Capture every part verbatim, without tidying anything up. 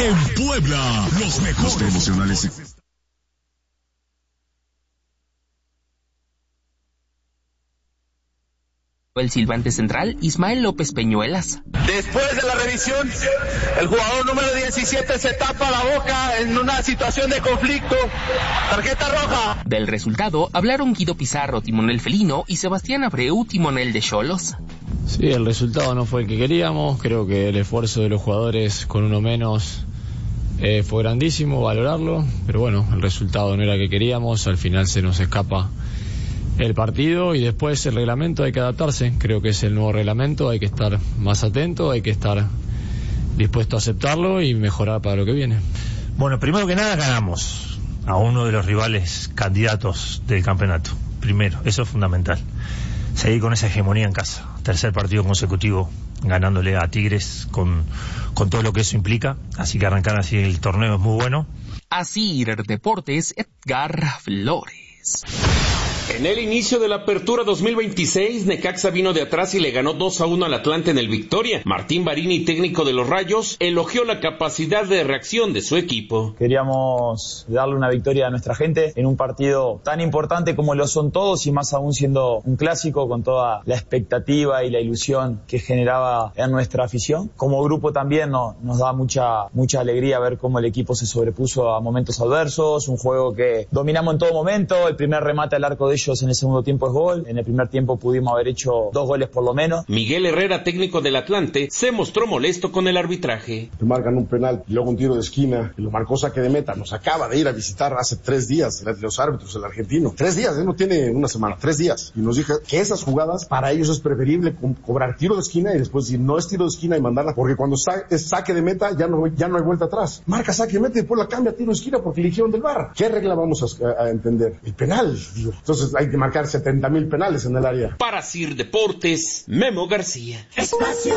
En Puebla, los mejores promocionales. El silbante central, Ismael López Peñuelas. Después de la revisión, el jugador número diecisiete se tapa la boca en una situación de conflicto. Tarjeta roja. Del resultado hablaron Guido Pizarro, timonel felino, y Sebastián Abreu, timonel de Xolos. Sí, el resultado no fue el que queríamos. Creo que el esfuerzo de los jugadores con uno menos eh, fue grandísimo, valorarlo. Pero bueno, el resultado no era el que queríamos. Al final se nos escapa el partido y después el reglamento, hay que adaptarse. Creo que es el nuevo reglamento, hay que estar más atento, hay que estar dispuesto a aceptarlo y mejorar para lo que viene. Bueno, primero que nada ganamos a uno de los rivales candidatos del campeonato. Primero, eso es fundamental. Seguir con esa hegemonía en casa. Tercer partido consecutivo ganándole a Tigres con, con todo lo que eso implica. Así que arrancar así el torneo es muy bueno. Así Deportes, Edgar Flores. En el inicio de la apertura dos mil veintiséis, Necaxa vino de atrás y le ganó dos a uno al Atlante en el Victoria. Martín Barini, técnico de los Rayos, elogió la capacidad de reacción de su equipo. Queríamos darle una victoria a nuestra gente en un partido tan importante como lo son todos, y más aún siendo un clásico, con toda la expectativa y la ilusión que generaba en nuestra afición. Como grupo también no, nos da mucha, mucha alegría ver cómo el equipo se sobrepuso a momentos adversos, un juego que dominamos en todo momento. El primer remate al arco de ellos en el segundo tiempo es gol. En el primer tiempo pudimos haber hecho dos goles por lo menos. Miguel Herrera, técnico del Atlante, se mostró molesto con el arbitraje. Te marcan un penal y luego un tiro de esquina y lo marcó saque de meta. Nos acaba de ir a visitar hace tres días los árbitros, el argentino. Tres días, él no tiene una semana, tres días. Y nos dijo que esas jugadas para ellos es preferible co- cobrar tiro de esquina y después decir no es tiro de esquina y mandarla, porque cuando sa- es saque de meta ya no, ya no hay vuelta atrás. Marca saque de meta y después la cambia a tiro de esquina porque eligieron del V A R. ¿Qué regla vamos a, a entender? El penal, digo. Entonces hay que marcar setenta mil penales en el área. Para Sir Deportes, Memo García. Espacio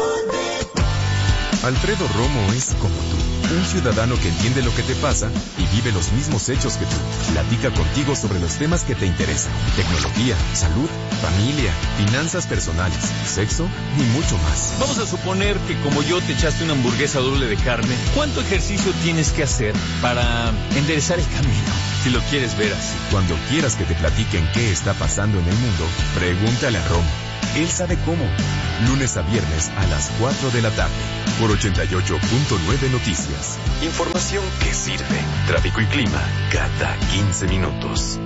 de... Alfredo Romo es como tú, un ciudadano que entiende lo que te pasa y vive los mismos hechos que tú. Platica contigo sobre los temas que te interesan: tecnología, salud, familia, finanzas personales, sexo y mucho más. Vamos a suponer que como yo te echaste una hamburguesa doble de carne. ¿Cuánto ejercicio tienes que hacer para enderezar el camino? Si lo quieres ver así. Cuando quieras que te platiquen qué está pasando en el mundo, pregúntale a Romo. Él sabe cómo. Lunes a viernes a las cuatro de la tarde. Por ochenta y ocho punto nueve Noticias. Información que sirve. Tráfico y clima cada quince minutos.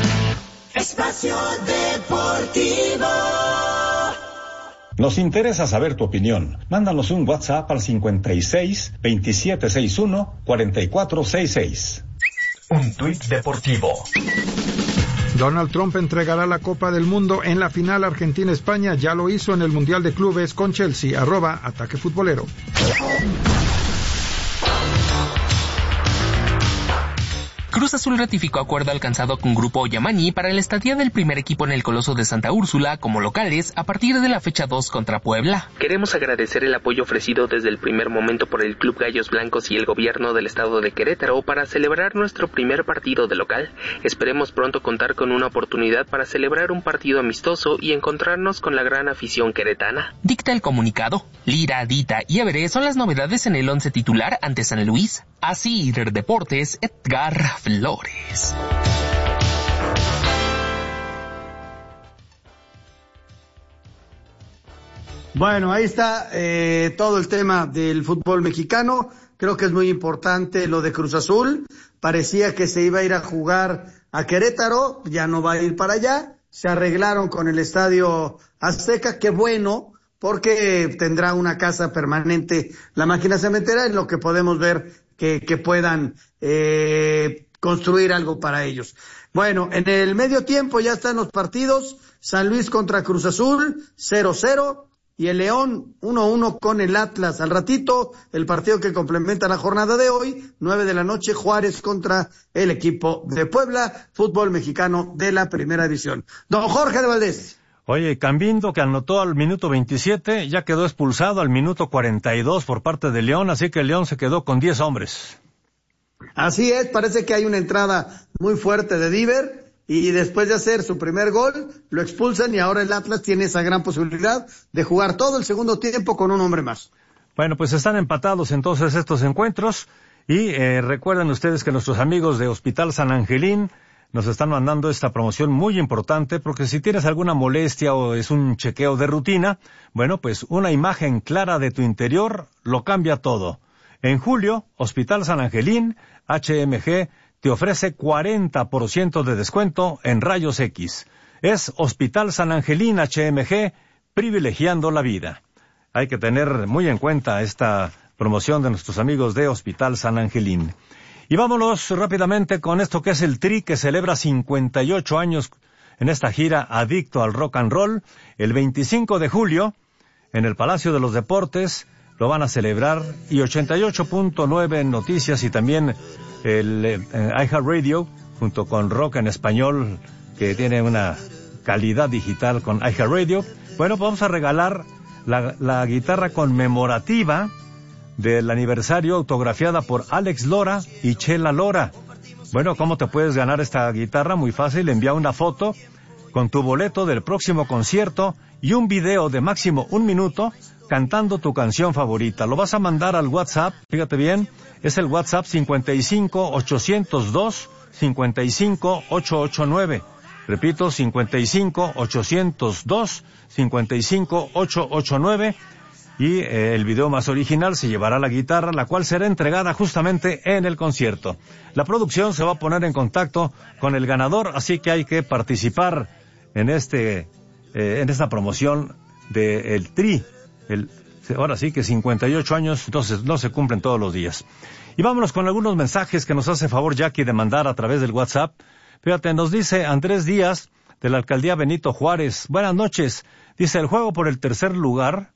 Espacio Deportivo. Nos interesa saber tu opinión. Mándanos un WhatsApp al cincuenta y seis, veintisiete sesenta y uno, cuarenta y cuatro sesenta y seis. Un tuit deportivo. Donald Trump entregará la Copa del Mundo en la final Argentina-España. Ya lo hizo en el Mundial de Clubes con Chelsea. Arroba Ataque Futbolero. Cruz Azul ratificó acuerdo alcanzado con Grupo Yamani para la estadía del primer equipo en el Coloso de Santa Úrsula como locales a partir de la fecha dos contra Puebla. Queremos agradecer el apoyo ofrecido desde el primer momento por el Club Gallos Blancos y el gobierno del estado de Querétaro para celebrar nuestro primer partido de local. Esperemos pronto contar con una oportunidad para celebrar un partido amistoso y encontrarnos con la gran afición queretana. Dicta el comunicado. Lira, Dita y Everé son las novedades en el once titular ante San Luis. Así Deportes, Edgar Flores. Bueno, ahí está eh, todo el tema del fútbol mexicano. Creo que es muy importante lo de Cruz Azul. Parecía que se iba a ir a jugar a Querétaro, ya no va a ir para allá. Se arreglaron con el Estadio Azteca, qué bueno, porque tendrá una casa permanente la máquina cementera, en lo que podemos ver que, que puedan eh, construir algo para ellos. Bueno, en el medio tiempo ya están los partidos. San Luis contra Cruz Azul, cero cero. Y el León, uno uno con el Atlas. Al ratito, el partido que complementa la jornada de hoy, nueve de la noche, Juárez contra el equipo de Puebla, fútbol mexicano de la primera división. Don Jorge de Valdés. Oye, Cambindo, que anotó al minuto veintisiete, ya quedó expulsado al minuto cuarenta y dos por parte de León, así que León se quedó con diez hombres. Así es, parece que hay una entrada muy fuerte de Diver, y después de hacer su primer gol, lo expulsan y ahora el Atlas tiene esa gran posibilidad de jugar todo el segundo tiempo con un hombre más. Bueno, pues están empatados entonces estos encuentros Y eh, recuerden ustedes que nuestros amigos de Hospital San Angelín nos están mandando esta promoción muy importante, porque si tienes alguna molestia o es un chequeo de rutina, bueno, pues una imagen clara de tu interior lo cambia todo. En julio, Hospital San Angelín, H M G, te ofrece cuarenta por ciento de descuento en rayos X. Es Hospital San Angelín H M G, privilegiando la vida. Hay que tener muy en cuenta esta promoción de nuestros amigos de Hospital San Angelín. Y vámonos rápidamente con esto que es el Tri, que celebra cincuenta y ocho años en esta gira Adicto al Rock and Roll. El veinticinco de julio, en el Palacio de los Deportes, lo van a celebrar, y ochenta y ocho punto nueve Noticias y también el eh, iHeartRadio, junto con Rock en Español, que tiene una calidad digital con iHeartRadio. Bueno, pues vamos a regalar la, la guitarra conmemorativa del aniversario, autografiada por Alex Lora y Chela Lora. Bueno, ¿cómo te puedes ganar esta guitarra? Muy fácil, envía una foto con tu boleto del próximo concierto y un video de máximo un minuto cantando tu canción favorita. Lo vas a mandar al WhatsApp, fíjate bien, es el WhatsApp cincuenta y cinco, ochocientos dos, cincuenta y cinco, ochocientos ochenta y nueve. Repito, cincuenta y cinco, ochocientos dos, cincuenta y cinco, ochocientos ochenta y nueve. Y eh, el video más original se llevará la guitarra, la cual será entregada justamente en el concierto. La producción se va a poner en contacto con el ganador, así que hay que participar en este eh, en esta promoción de el Tri. El, ahora sí que cincuenta y ocho años, entonces no se cumplen todos los días. Y vámonos con algunos mensajes que nos hace favor Jackie de mandar a través del WhatsApp. Fíjate, nos dice Andrés Díaz, de la Alcaldía Benito Juárez. Buenas noches. Dice, el juego por el tercer lugar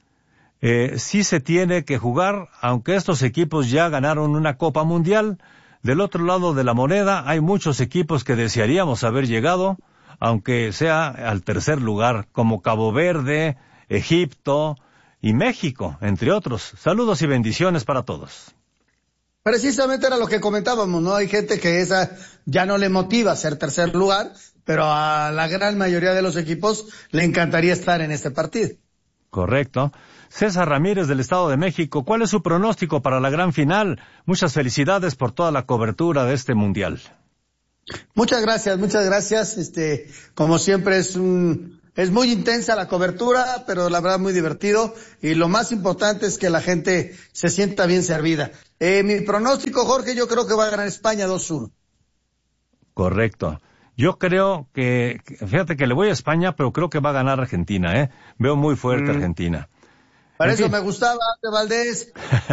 Eh, sí se tiene que jugar, aunque estos equipos ya ganaron una Copa Mundial. Del otro lado de la moneda hay muchos equipos que desearíamos haber llegado, aunque sea al tercer lugar, como Cabo Verde, Egipto y México, entre otros. Saludos y bendiciones para todos. Precisamente era lo que comentábamos, ¿no? Hay gente que esa ya no le motiva ser tercer lugar, pero a la gran mayoría de los equipos le encantaría estar en este partido. Correcto. César Ramírez del Estado de México, ¿cuál es su pronóstico para la gran final? Muchas felicidades por toda la cobertura de este mundial. Muchas gracias, muchas gracias. Este, como siempre es un, es muy intensa la cobertura, pero la verdad muy divertido, y lo más importante es que la gente se sienta bien servida. Eh, mi pronóstico, Jorge, yo creo que va a ganar España dos uno. Correcto. Yo creo que, fíjate que le voy a España, pero creo que va a ganar Argentina, ¿eh? Veo muy fuerte mm. Argentina. Para en eso fin. me gustaba, de Valdés.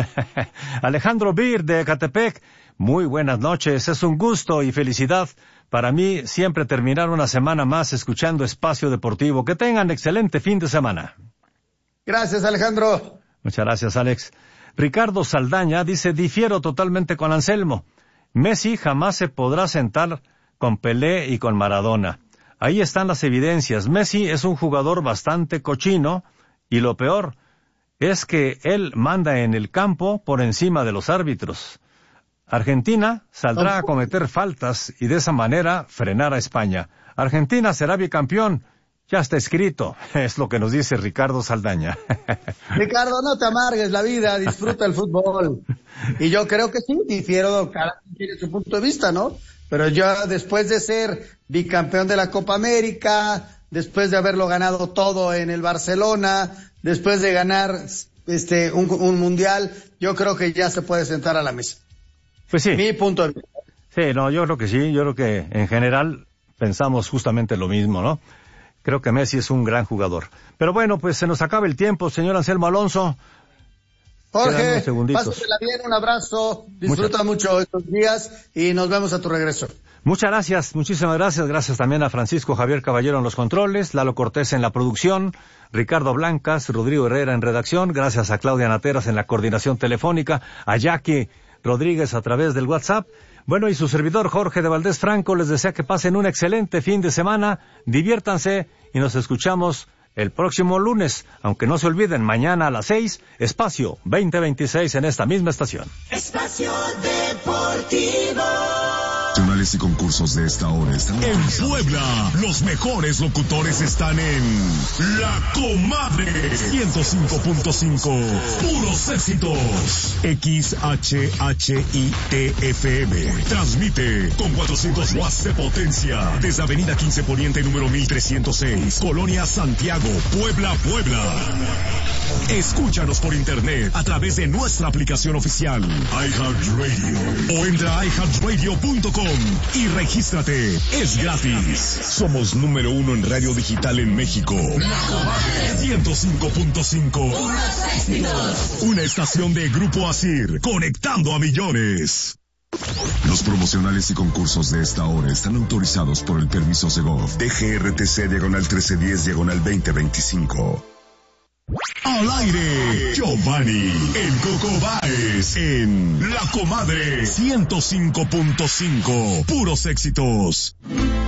Alejandro Bir, de Ecatepec. Muy buenas noches. Es un gusto y felicidad para mí siempre terminar una semana más escuchando Espacio Deportivo. Que tengan excelente fin de semana. Gracias, Alejandro. Muchas gracias, Alex. Ricardo Saldaña dice, difiero totalmente con Anselmo. Messi jamás se podrá sentar con Pelé y con Maradona. Ahí están las evidencias. Messi es un jugador bastante cochino, y lo peor es que él manda en el campo por encima de los árbitros. Argentina saldrá a cometer faltas y de esa manera frenar a España. Argentina será bicampeón. Ya está escrito. Es lo que nos dice Ricardo Saldaña. Ricardo, no te amargues la vida, disfruta el fútbol. Y yo creo que sí, difiero, cada quien tiene su punto de vista, ¿no? Pero yo, después de ser bicampeón de la Copa América, después de haberlo ganado todo en el Barcelona, después de ganar este un, un mundial, yo creo que ya se puede sentar a la mesa. Pues sí. Mi punto de vista. Sí, no, yo creo que sí, yo creo que en general pensamos justamente lo mismo, ¿no? Creo que Messi es un gran jugador. Pero bueno, pues se nos acaba el tiempo, señor Anselmo Alonso. Jorge, pásatela bien, un abrazo, disfruta Muchas. mucho estos días y nos vemos a tu regreso. Muchas gracias, muchísimas gracias. Gracias también a Francisco Javier Caballero en los controles, Lalo Cortés en la producción, Ricardo Blancas, Rodrigo Herrera en redacción. Gracias a Claudia Nateras en la coordinación telefónica, a Jackie Rodríguez a través del WhatsApp. Bueno, y su servidor Jorge de Valdés Franco les desea que pasen un excelente fin de semana, diviértanse y nos escuchamos el próximo lunes, aunque no se olviden, mañana a las seis, Espacio veinte veintiséis en esta misma estación. Espacio Deportivo. Nacionales y concursos de esta hora están en Puebla. Los mejores locutores están en La Comadre ciento cinco punto cinco. Puros éxitos. X H H I T F M. Transmite con cuatrocientos watts de potencia desde Avenida quince Poniente número mil trescientos seis, Colonia Santiago, Puebla, Puebla. Escúchanos por internet a través de nuestra aplicación oficial iHeartRadio o entra a i heart radio punto com y regístrate. Es gratis. Somos número uno en radio digital en México. ciento cinco punto cinco. Una estación de Grupo Asir, conectando a millones. Los promocionales y concursos de esta hora están autorizados por el permiso Segov D G R T C diagonal trece diez diagonal veinte veinticinco. Al aire, Giovanni, el Coco Báez, en La Comadre ciento cinco punto cinco, puros éxitos.